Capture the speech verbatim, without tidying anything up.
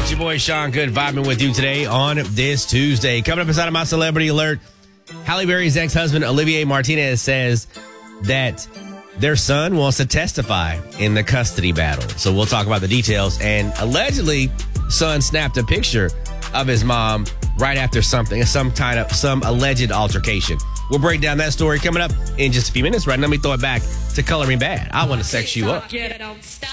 It's your boy Sean Good vibing with you today on this Tuesday. Coming up inside of my Celebrity Alert, Halle Berry's ex-husband Olivier Martinez says that their son wants to testify in the custody battle. So we'll talk about the details. And allegedly, son snapped a picture of his mom right after something, some kind of, some alleged altercation. We'll break down that story coming up in just a few minutes. Right now, let me throw it back to Coloring Bad. I want to sex you up.